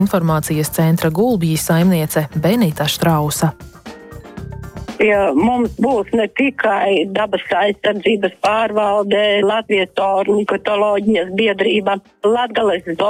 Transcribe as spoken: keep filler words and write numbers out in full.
Informācijas centra Gulbji saimniece Benita Štrausa. Ja mums būs ne tikai dabas aizsardzības pārvalde, Latvijas ornitoloģijas biedrība, Latgales zoo